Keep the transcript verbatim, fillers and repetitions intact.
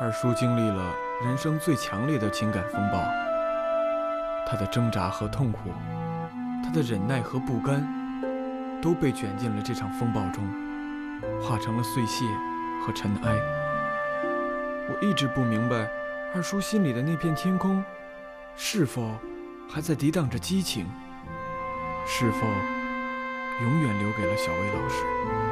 二叔经历了人生最强烈的情感风暴，他的挣扎和痛苦，他的忍耐和不甘，都被卷进了这场风暴中，化成了碎屑和尘埃。我一直不明白，二叔心里的那片天空，是否还在抵挡着激情，是否永远留给了小薇老师。